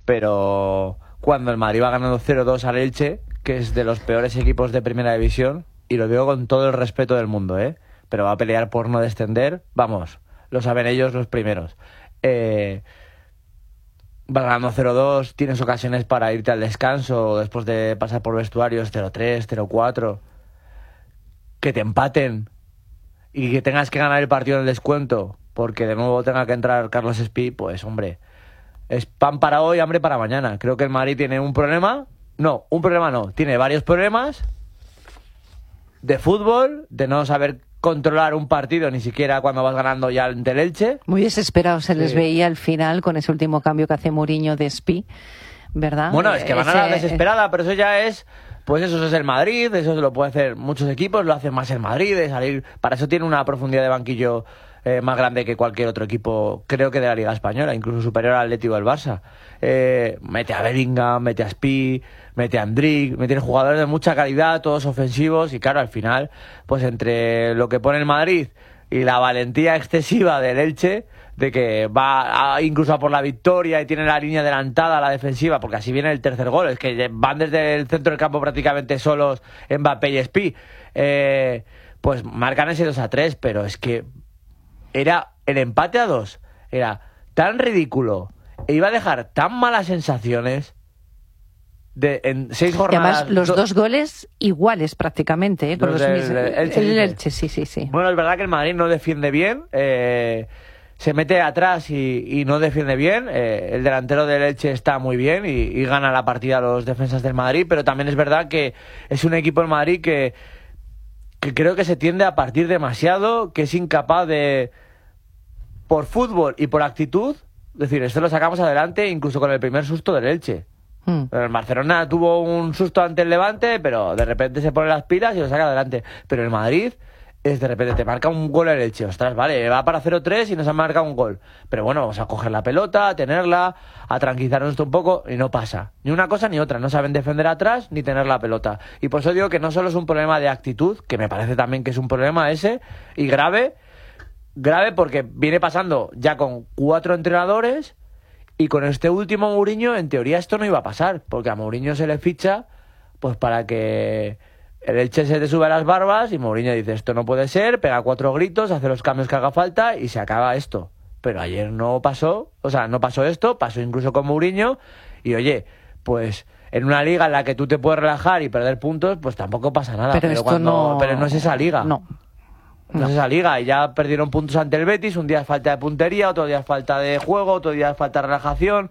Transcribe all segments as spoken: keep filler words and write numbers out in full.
pero cuando el Madrid va ganando cero dos al Elche, que es de los peores equipos de primera división, y lo digo con todo el respeto del mundo, ¿eh? Pero va a pelear por no descender, vamos, lo saben ellos los primeros. Eh, va ganando cero dos, tienes ocasiones para irte al descanso después de pasar por vestuarios cero tres, cero cuatro, que te empaten y que tengas que ganar el partido en el descuento porque de nuevo tenga que entrar Carlos Espí, pues hombre, es pan para hoy, hambre para mañana. Creo que el Madrid tiene un problema, no, un problema no, tiene varios problemas de fútbol, de no saber controlar un partido ni siquiera cuando vas ganando ya ante el Elche. Muy desesperados se les Sí. veía al final con ese último cambio que hace Mourinho de Espí, ¿verdad? Bueno, es que van Ese- a la desesperada, pero eso ya es, pues eso es el Madrid, eso lo puede hacer muchos equipos, lo hacen más el Madrid, de salir, para eso tiene una profundidad de banquillo eh, más grande que cualquier otro equipo, creo que de la Liga Española, incluso superior al Atlético del Barça. Eh, mete a Bellingham, mete a Espí, mete a Endrick, mete jugadores de mucha calidad, todos ofensivos, y claro, al final, pues entre lo que pone el Madrid y la valentía excesiva del Elche, de que va a, incluso a por la victoria y tiene la línea adelantada a la defensiva, porque así viene el tercer gol, es que van desde el centro del campo prácticamente solos Mbappé y Espí, eh, pues marcan ese dos a tres, pero es que era el empate a dos, era tan ridículo e iba a dejar tan malas sensaciones de, en seis Y jornadas. además los do- dos goles iguales prácticamente, ¿eh? Con Los los del mismos- Elche, el dice. Elche, sí, sí, sí. Bueno, es verdad que el Madrid no defiende bien, eh, se mete atrás y, y no defiende bien. Eh, el delantero del Elche está muy bien y, y gana la partida a los defensas del Madrid, pero también es verdad que es un equipo del Madrid que, que creo que se tiende a partir demasiado, que es incapaz de, por fútbol y por actitud, es decir, esto lo sacamos adelante incluso con el primer susto del Elche. Mm. El Barcelona tuvo un susto ante el Levante, pero de repente se pone las pilas y lo saca adelante. Pero el Madrid es de repente te marca un gol el Elche. Ostras, vale, va para cero tres y nos ha marcado un gol. Pero bueno, vamos a coger la pelota, a tenerla, a tranquilizarnos esto un poco y no pasa. Ni una cosa ni otra. No saben defender atrás ni tener la pelota. Y por eso digo que no solo es un problema de actitud, que me parece también que es un problema ese, y grave, grave porque viene pasando ya con cuatro entrenadores. Y con este último Mourinho, en teoría esto no iba a pasar, porque a Mourinho se le ficha pues para que el Elche se te sube a las barbas y Mourinho dice esto no puede ser, pega cuatro gritos, hace los cambios que haga falta y se acaba esto. Pero ayer no pasó, o sea, no pasó esto, pasó incluso con Mourinho y oye, pues en una liga en la que tú te puedes relajar y perder puntos, pues tampoco pasa nada. Pero esto cuando, no- pero no es esa liga. No. No es esa liga, y ya perdieron puntos ante el Betis, un día es falta de puntería, otro día es falta de juego, otro día es falta de relajación,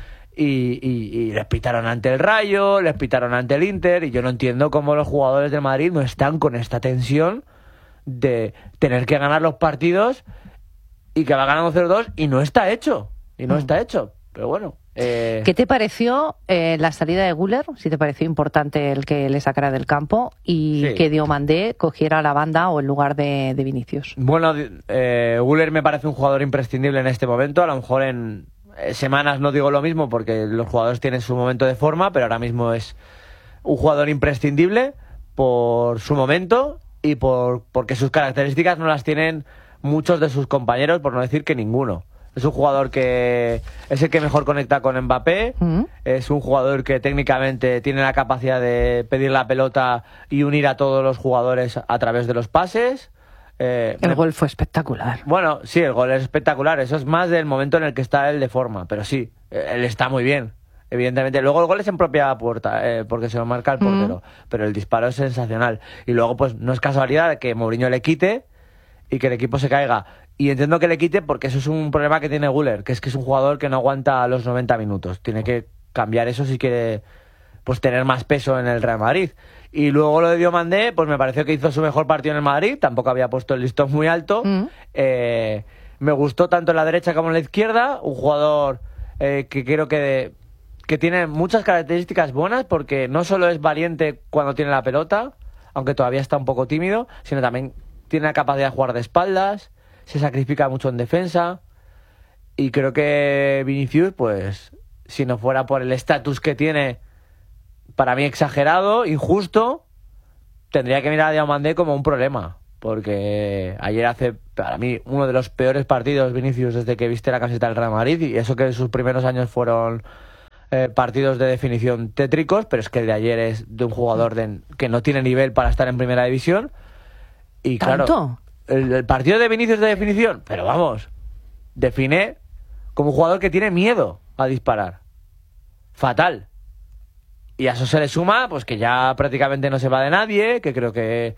y, y, y les pitaron ante el Rayo, les pitaron ante el Inter, y yo no entiendo cómo los jugadores del Madrid no están con esta tensión de tener que ganar los partidos y que va ganando cero dos y no está hecho, y no Mm. está hecho, pero bueno. Eh... ¿Qué te pareció eh, la salida de Güler? Si te pareció importante el que le sacara del campo y Sí. que Diomandé cogiera la banda o el lugar de, de Vinicius. Bueno, eh, Güler me parece un jugador imprescindible en este momento. A lo mejor en eh, semanas no digo lo mismo porque los jugadores tienen su momento de forma, pero ahora mismo es un jugador imprescindible por su momento y por porque sus características no las tienen muchos de sus compañeros, por no decir que ninguno. Es un jugador que es el que mejor conecta con Mbappé, Mm. es un jugador que técnicamente tiene la capacidad de pedir la pelota y unir a todos los jugadores a través de los pases. Eh, El me- gol fue espectacular. Bueno, sí, el gol es espectacular, eso es más del momento en el que está él de forma, pero sí, eh, él está muy bien, evidentemente. Luego el gol es en propia puerta, eh, porque se lo marca el portero, pero el disparo es sensacional. Y luego pues no es casualidad que Mourinho le quite y que el equipo se caiga. Y entiendo que le quite porque eso es un problema que tiene Güler, que es que es un jugador que no aguanta los noventa minutos. Tiene que cambiar eso si quiere pues tener más peso en el Real Madrid. Y luego lo de Diomandé, pues me pareció que hizo su mejor partido en el Madrid, tampoco había puesto el listón muy alto. Mm. Eh, me gustó tanto en la derecha como en la izquierda, un jugador eh, que creo que, que tiene muchas características buenas, porque no solo es valiente cuando tiene la pelota, aunque todavía está un poco tímido, sino también tiene la capacidad de jugar de espaldas, se sacrifica mucho en defensa, y creo que Vinicius, pues, si no fuera por el estatus que tiene, para mí exagerado, injusto, tendría que mirar a Diomandé como un problema, porque ayer hace, para mí, uno de los peores partidos Vinicius desde que viste la camiseta del Real Madrid, y eso que sus primeros años fueron eh, partidos de definición tétricos, pero es que el de ayer es de un jugador de, que no tiene nivel para estar en primera división. Y claro, ¿Tanto? el, el partido de Vinicius de definición, pero vamos, define como un jugador que tiene miedo a disparar. Fatal. Y a eso se le suma, pues que ya prácticamente no se va de nadie, que creo que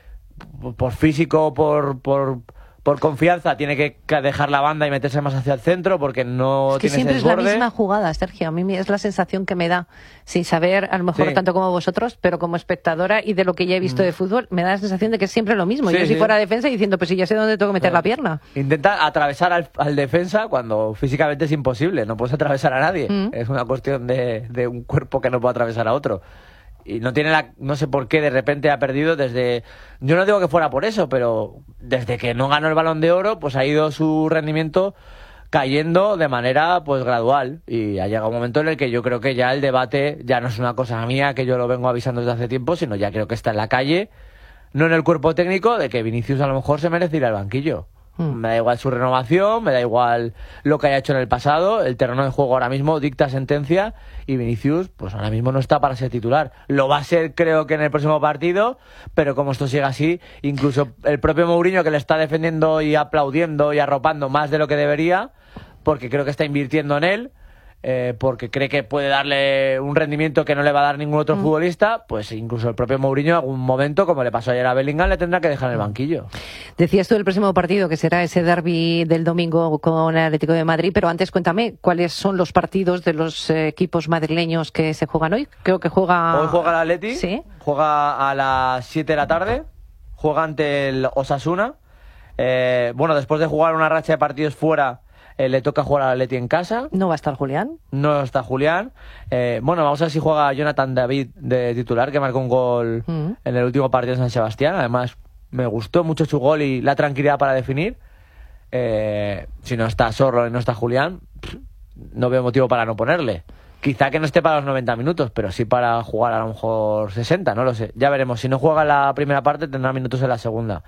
por físico, por, por, por confianza, tiene que dejar la banda y meterse más hacia el centro porque no Es que tiene siempre ese es la desborde. misma jugada, Sergio. A mí me- es la sensación que me da, sin saber, a lo mejor Sí. tanto como vosotros, pero como espectadora y de lo que ya he visto de fútbol, me da la sensación de que es siempre lo mismo. Sí, Yo si sí. fuera defensa diciendo, pues si ya sé dónde tengo que meter la pierna. Intenta atravesar al, al defensa cuando físicamente es imposible, no puedes atravesar a nadie. Mm. Es una cuestión de, de un cuerpo que no puede atravesar a otro. Y no tiene la, no sé por qué de repente ha perdido desde, yo no digo que fuera por eso, pero desde que no ganó el Balón de Oro, pues ha ido su rendimiento cayendo de manera pues gradual y ha llegado un momento en el que yo creo que ya el debate ya no es una cosa mía que yo lo vengo avisando desde hace tiempo, sino ya creo que está en la calle, no en el cuerpo técnico, de que Vinicius a lo mejor se merece ir al banquillo. Mm. Me da igual su renovación, me da igual lo que haya hecho en el pasado, el terreno de juego ahora mismo dicta sentencia y Vinicius pues ahora mismo no está para ser titular. Lo va a ser creo que en el próximo partido, pero como esto sigue así, incluso el propio Mourinho que le está defendiendo y aplaudiendo y arropando más de lo que debería, porque creo que está invirtiendo en él, eh, porque cree que puede darle un rendimiento que no le va a dar ningún otro Mm. futbolista, pues incluso el propio Mourinho en algún momento, como le pasó ayer a Bellingham, le tendrá que dejar en el banquillo. Decías tú el próximo partido, que será ese derbi del domingo con el Atlético de Madrid, pero antes cuéntame, ¿cuáles son los partidos de los eh, equipos madrileños que se juegan hoy? Creo que juega... Hoy juega el Atleti, Sí. juega a las siete de la tarde, juega ante el Osasuna. Eh, bueno, después de jugar una racha de partidos fuera, eh, le toca jugar al Atleti en casa. ¿No va a estar Julián? No está Julián. Eh, bueno, vamos a ver si juega Jonathan David de titular, que marcó un gol Mm. en el último partido de San Sebastián. Además, me gustó mucho su gol y la tranquilidad para definir. Eh, si no está Sorlo y no está Julián, pff, no veo motivo para no ponerle. Quizá que no esté para los noventa minutos, pero sí para jugar a lo mejor sesenta, no lo sé. Ya veremos. Si no juega la primera parte, tendrá minutos en la segunda.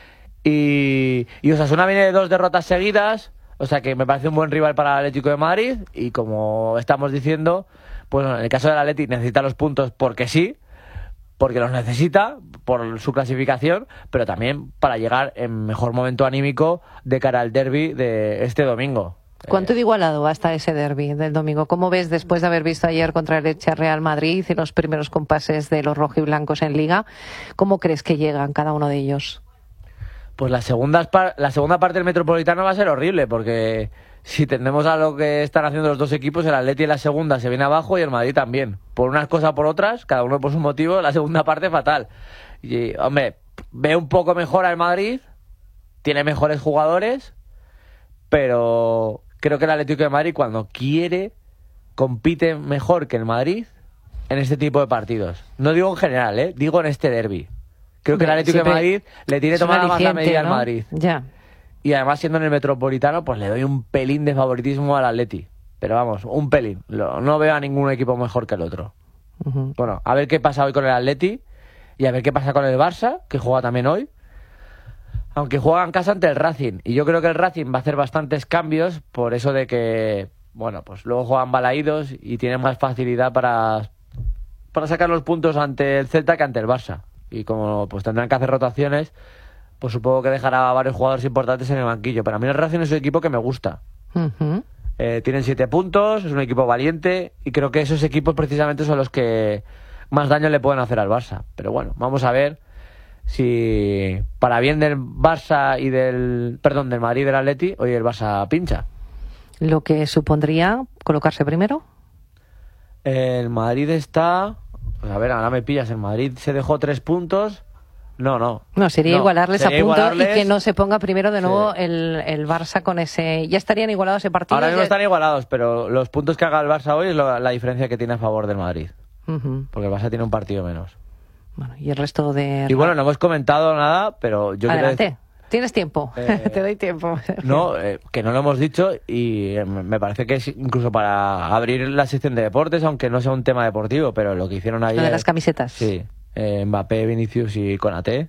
Y, y Osasuna viene de dos derrotas seguidas, o sea que me parece un buen rival para el Atlético de Madrid. Y como estamos diciendo, pues en el caso del Atleti necesita los puntos porque sí, porque los necesita por su clasificación, pero también para llegar en mejor momento anímico de cara al derbi de este domingo. ¿Cuánto de igualado va hasta ese derbi del domingo? ¿Cómo ves después de haber visto ayer contra el Elche Real Madrid y los primeros compases de los rojiblancos en Liga? ¿Cómo crees que llegan cada uno de ellos? Pues la segunda, la segunda parte del Metropolitano va a ser horrible, porque si tendemos a lo que están haciendo los dos equipos, el Atleti en la segunda se viene abajo y el Madrid también. Por unas cosas o por otras, cada uno por su motivo, la segunda parte fatal. Y, hombre, ve un poco mejor al Madrid, tiene mejores jugadores, pero creo que el Atlético de Madrid cuando quiere compite mejor que el Madrid en este tipo de partidos. No digo en general, ¿eh? Digo en este derbi. Creo que el Hombre, Atlético de siempre Madrid le tiene es un tomada más la aliciente, medida al ¿no? Madrid. Ya. Y además siendo en el Metropolitano, pues le doy un pelín de favoritismo al Atleti. Pero vamos, un pelín. Lo- no veo a ningún equipo mejor que el otro. Ujú. Bueno, a ver qué pasa hoy con el Atleti y a ver qué pasa con el Barça, que juega también hoy. Aunque juega en casa ante el Racing. Y yo creo que el Racing va a hacer bastantes cambios por eso de que, bueno, pues luego juegan balaídos y tienen más facilidad para, para sacar los puntos ante el Celta que ante el Barça. Y como pues tendrán que hacer rotaciones, pues supongo que dejará a varios jugadores importantes en el banquillo. Pero a mí el Racing es un equipo que me gusta. Ujú. Eh, tienen siete puntos, es un equipo valiente y creo que esos equipos precisamente son los que más daño le pueden hacer al Barça. Pero bueno, vamos a ver si para bien del Barça y del, perdón, del Madrid y del Atleti, hoy el Barça pincha. Lo que supondría colocarse primero. El Madrid está, pues a ver, ahora me pillas, el Madrid se dejó tres puntos. No, no. No, sería No, igualarles sería a punto igualarles. y que no se ponga primero de nuevo Sí. el, el Barça con ese... Ya estarían igualados ese partido. Ahora mismo ya- están igualados, pero los puntos que haga el Barça hoy es lo- la diferencia que tiene a favor del Madrid. Ujú. Porque el Barça tiene un partido menos. Bueno, y el resto de... Y bueno, no hemos comentado nada, pero yo quiero Adelante. decir- Tienes tiempo. Eh, Te doy tiempo. No, eh, que no lo hemos dicho y eh, me parece que es incluso para abrir la sección de deportes, aunque no sea un tema deportivo, pero lo que hicieron ayer... Lo de las camisetas. Sí, eh, Mbappé, Vinicius y Konaté.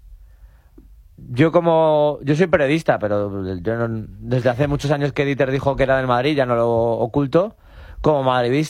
Yo como... Yo soy periodista, pero yo no- desde hace muchos años que Dieter dijo que era del Madrid, ya no lo oculto. Como madridista